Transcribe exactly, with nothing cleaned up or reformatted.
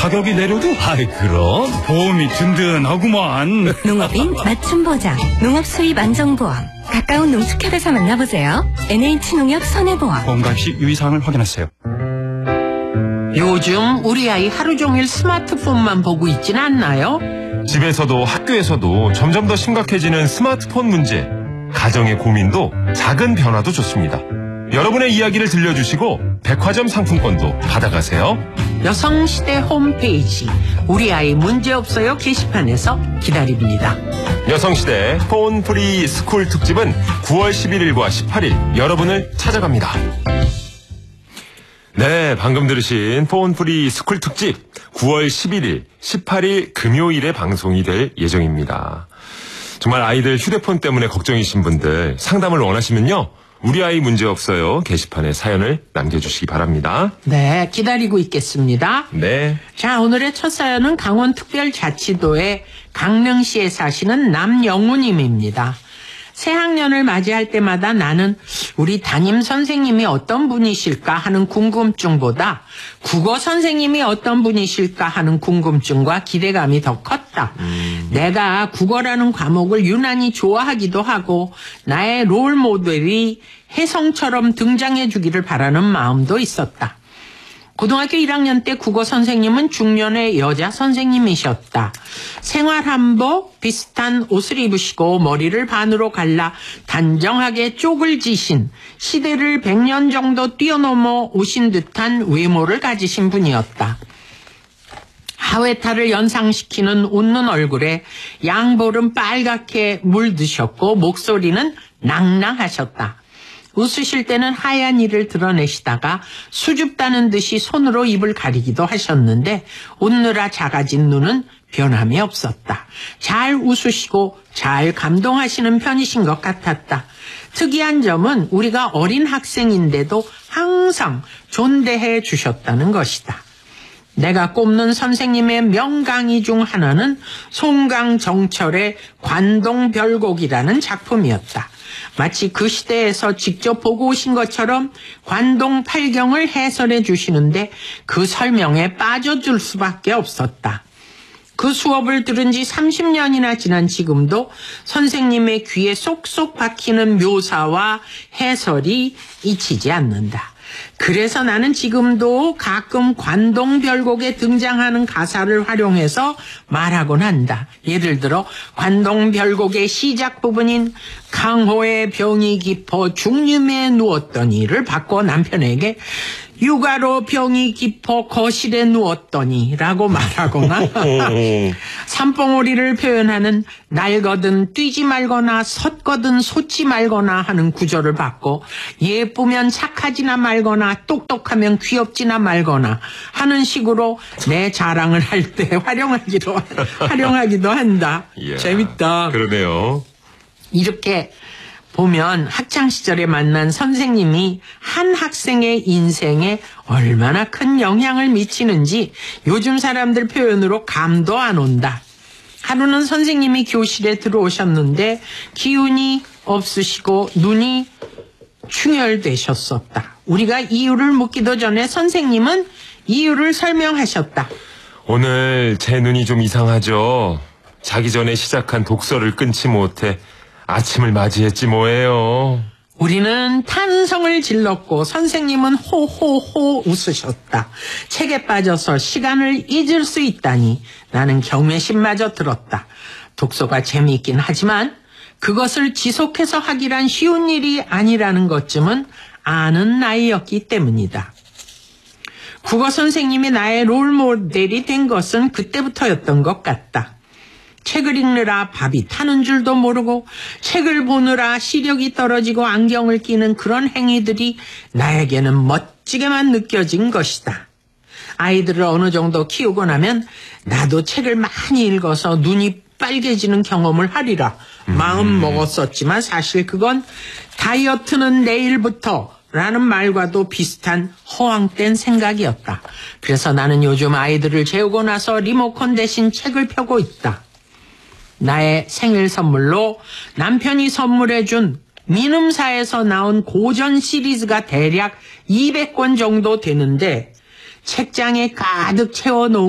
가격이 내려도 아이 그럼 보험이 든든하구만. 농업인 맞춤 보장, 농업 수입 안정보험. 가까운 농축협에서 만나보세요. 엔에이치농협 손해보험. 보험가입 시 유의사항을 확인하세요. 요즘 우리 아이 하루 종일 스마트폰만 보고 있진 않나요? 집에서도 학교에서도 점점 더 심각해지는 스마트폰 문제. 가정의 고민도 작은 변화도 좋습니다. 여러분의 이야기를 들려주시고 백화점 상품권도 받아가세요. 여성시대 홈페이지 우리 아이 문제없어요 게시판에서 기다립니다. 여성시대 폰 프리 스쿨 특집은 구월 십일일과 십팔일 여러분을 찾아갑니다. 네, 방금 들으신 폰 프리 스쿨 특집 구월 십일일, 십팔일 금요일에 방송이 될 예정입니다. 정말 아이들 휴대폰 때문에 걱정이신 분들 상담을 원하시면요. 우리 아이 문제없어요 게시판에 사연을 남겨주시기 바랍니다. 네, 기다리고 있겠습니다. 네. 자, 오늘의 첫 사연은 강원특별자치도의 강릉시에 사시는 남영우님입니다. 새학년을 맞이할 때마다 나는 우리 담임 선생님이 어떤 분이실까 하는 궁금증보다 국어 선생님이 어떤 분이실까 하는 궁금증과 기대감이 더 컸다. 음. 내가 국어라는 과목을 유난히 좋아하기도 하고 나의 롤 모델이 혜성처럼 등장해 주기를 바라는 마음도 있었다. 고등학교 일 학년 때 국어 선생님은 중년의 여자 선생님이셨다. 생활한복 비슷한 옷을 입으시고 머리를 반으로 갈라 단정하게 쪽을 지신 시대를 백 년 정도 뛰어넘어 오신 듯한 외모를 가지신 분이었다. 하회탈을 연상시키는 웃는 얼굴에 양볼은 빨갛게 물드셨고 목소리는 낭낭하셨다. 웃으실 때는 하얀 이를 드러내시다가 수줍다는 듯이 손으로 입을 가리기도 하셨는데 웃느라 작아진 눈은 변함이 없었다. 잘 웃으시고 잘 감동하시는 편이신 것 같았다. 특이한 점은 우리가 어린 학생인데도 항상 존대해 주셨다는 것이다. 내가 꼽는 선생님의 명강의 중 하나는 송강정철의 관동별곡이라는 작품이었다. 마치 그 시대에서 직접 보고 오신 것처럼 관동 팔경을 해설해 주시는데 그 설명에 빠져줄 수밖에 없었다. 그 수업을 들은 지 삼십 년이나 지난 지금도 선생님의 귀에 쏙쏙 박히는 묘사와 해설이 잊히지 않는다. 그래서 나는 지금도 가끔 관동별곡에 등장하는 가사를 활용해서 말하곤 한다. 예를 들어 관동별곡의 시작 부분인 강호의 병이 깊어 중림에 누웠더니를 바꿔 남편에게 육아로 병이 깊어 거실에 누웠더니 라고 말하거나 산봉우리를 표현하는 날거든 뛰지 말거나 섰거든 솟지 말거나 하는 구절을 바꿔 예쁘면 착하지나 말거나 똑똑하면 귀엽지나 말거나 하는 식으로 내 자랑을 할 때 활용하기도, 활용하기도 한다. 이야, 재밌다. 그러네요. 이렇게 보면 학창시절에 만난 선생님이 한 학생의 인생에 얼마나 큰 영향을 미치는지 요즘 사람들 표현으로 감도 안 온다. 하루는 선생님이 교실에 들어오셨는데 기운이 없으시고 눈이 충혈되셨었다. 우리가 이유를 묻기도 전에 선생님은 이유를 설명하셨다. 오늘 제 눈이 좀 이상하죠. 자기 전에 시작한 독서를 끊지 못해 아침을 맞이했지 뭐예요. 우리는 탄성을 질렀고 선생님은 호호호 웃으셨다. 책에 빠져서 시간을 잊을 수 있다니 나는 경외심마저 들었다. 독서가 재미있긴 하지만 그것을 지속해서 하기란 쉬운 일이 아니라는 것쯤은 아는 나이였기 때문이다. 국어 선생님이 나의 롤모델이 된 것은 그때부터였던 것 같다. 책을 읽느라 밥이 타는 줄도 모르고 책을 보느라 시력이 떨어지고 안경을 끼는 그런 행위들이 나에게는 멋지게만 느껴진 것이다. 아이들을 어느 정도 키우고 나면 나도 책을 많이 읽어서 눈이 빨개지는 경험을 하리라 마음 먹었었지만 사실 그건 다이어트는 내일부터 라는 말과도 비슷한 허황된 생각이었다. 그래서 나는 요즘 아이들을 재우고 나서 리모컨 대신 책을 펴고 있다. 나의 생일 선물로 남편이 선물해준 민음사에서 나온 고전 시리즈가 대략 이백 권 정도 되는데 책장에 가득 채워놓은